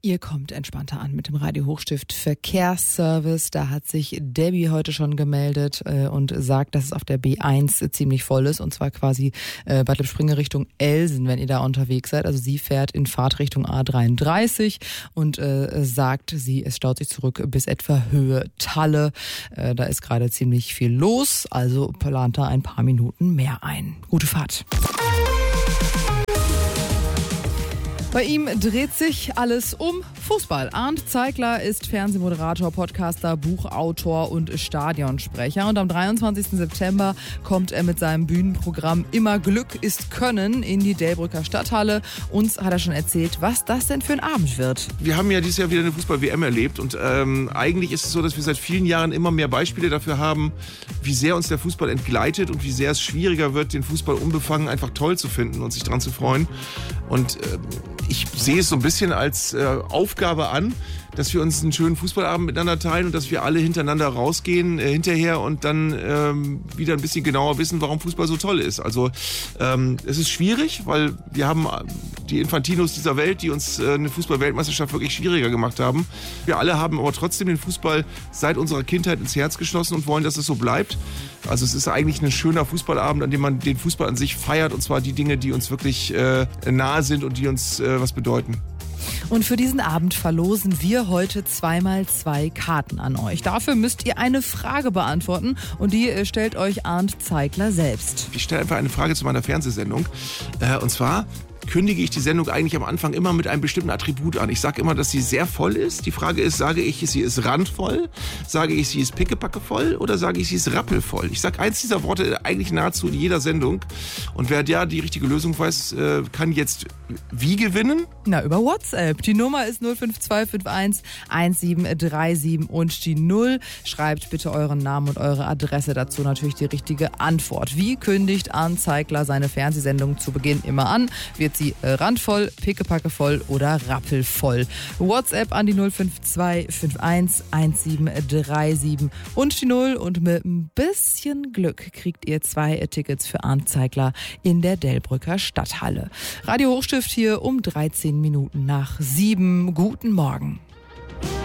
Ihr kommt entspannter an mit dem Radio Hochstift Verkehrsservice. Da hat sich Debbie heute schon gemeldet und sagt, dass es auf der B1 ziemlich voll ist. Und zwar quasi Bad Lippspringe Richtung Elsen, wenn ihr da unterwegs seid. Also sie fährt in Fahrtrichtung A33 und sagt, es staut sich zurück bis etwa Höhe Talle. Da ist gerade ziemlich viel los. Also plant da ein paar Minuten mehr ein. Gute Fahrt. Bei ihm dreht sich alles um Fußball. Arndt Zeigler ist Fernsehmoderator, Podcaster, Buchautor und Stadionsprecher. Und am 23. September kommt er mit seinem Bühnenprogramm Immer Glück ist Können in die Delbrücker Stadthalle. Uns hat er schon erzählt, was das denn für ein Abend wird. Wir haben ja dieses Jahr wieder eine Fußball-WM erlebt. Und eigentlich ist es so, dass wir seit vielen Jahren immer mehr Beispiele dafür haben, wie sehr uns der Fußball entgleitet und wie sehr es schwieriger wird, den Fußball unbefangen einfach toll zu finden und sich dran zu freuen. Und ich sehe es so ein bisschen als Aufgabe an, dass wir uns einen schönen Fußballabend miteinander teilen und dass wir alle hintereinander rausgehen hinterher und dann wieder ein bisschen genauer wissen, warum Fußball so toll ist. Also es ist schwierig, weil wir haben die Infantinos dieser Welt, die uns eine Fußball-Weltmeisterschaft wirklich schwieriger gemacht haben. Wir alle haben aber trotzdem den Fußball seit unserer Kindheit ins Herz geschlossen und wollen, dass es so bleibt. Also es ist eigentlich ein schöner Fußballabend, an dem man den Fußball an sich feiert, und zwar die Dinge, die uns wirklich nahe sind und die uns was bedeuten. Und für diesen Abend verlosen wir heute 2x2 Karten an euch. Dafür müsst ihr eine Frage beantworten und die stellt euch Arndt Zeigler selbst. Ich stelle einfach eine Frage zu meiner Fernsehsendung und zwar kündige ich die Sendung eigentlich am Anfang immer mit einem bestimmten Attribut an. Ich sage immer, dass sie sehr voll ist. Die Frage ist, sage ich, sie ist randvoll? Sage ich, sie ist pickepacke voll? Oder sage ich, sie ist rappelvoll? Ich sage eins dieser Worte eigentlich nahezu in jeder Sendung. Und wer ja die richtige Lösung weiß, kann jetzt wie gewinnen? Na, über WhatsApp. Die Nummer ist 05251 1737 und die 0. Schreibt bitte euren Namen und eure Adresse dazu, natürlich die richtige Antwort. Wie kündigt Arndt Zeigler seine Fernsehsendung zu Beginn immer an? Wird sie randvoll, pickepackevoll oder rappelvoll? WhatsApp an die 05251 1737 und die 0. Und mit ein bisschen Glück kriegt ihr 2 Tickets für Arndt Zeigler in der Delbrücker Stadthalle. Radio Hochstift hier um 13 Minuten nach 7. Guten Morgen.